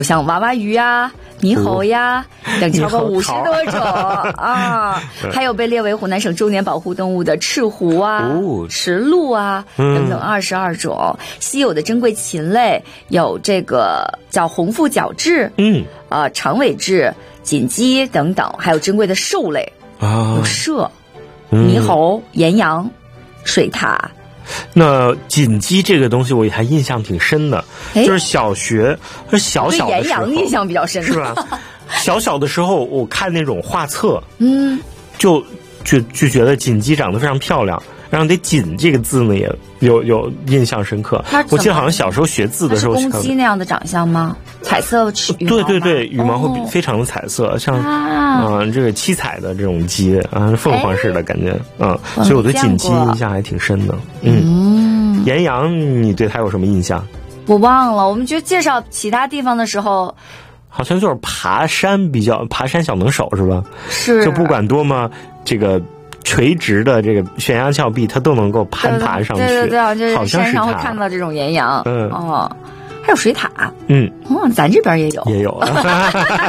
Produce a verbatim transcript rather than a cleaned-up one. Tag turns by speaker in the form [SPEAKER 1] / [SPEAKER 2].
[SPEAKER 1] 像娃娃鱼啊、猕猴呀等超过五十多种啊，还有被列为湖南省周年保护动物的赤狐啊、
[SPEAKER 2] 哦、
[SPEAKER 1] 石鹿啊等等二十二种。稀有的珍贵禽类有这个叫红腹角雉，
[SPEAKER 2] 嗯，
[SPEAKER 1] 呃，长尾雉、锦鸡等等，还有珍贵的兽类啊，有麝、猕猴、岩羊、水獭。
[SPEAKER 2] 那锦鸡这个东西我还印象挺深的，就是小学小小的时候，
[SPEAKER 1] 对岩羊印象比较深，
[SPEAKER 2] 是吧？小小的时候我看那种画册，
[SPEAKER 1] 嗯，
[SPEAKER 2] 就就就觉得锦鸡长得非常漂亮，然后对锦这个字呢也有有印象深刻。我记得好像小时候学字的时候，
[SPEAKER 1] 是公鸡那样的长相吗？彩色羽毛？
[SPEAKER 2] 对对对，羽毛会非常的彩色，哦、像嗯、呃、这个七彩的这种鸡啊，凤凰式的感觉，嗯，所以我对锦鸡印象还挺深的。嗯，嗯岩羊，你对它有什么印象？
[SPEAKER 1] 我忘了，我们就介绍其他地方的时候。
[SPEAKER 2] 好像就是爬山比较爬山小能手是吧？
[SPEAKER 1] 是，
[SPEAKER 2] 就不管多么这个垂直的这个悬崖峭壁，它都能够攀爬上去。
[SPEAKER 1] 对对对，就是
[SPEAKER 2] 好像是
[SPEAKER 1] 山上会看到这种岩羊。
[SPEAKER 2] 嗯
[SPEAKER 1] 哦，还有水獭。
[SPEAKER 2] 嗯，
[SPEAKER 1] 哦，咱这边也有，
[SPEAKER 2] 也有。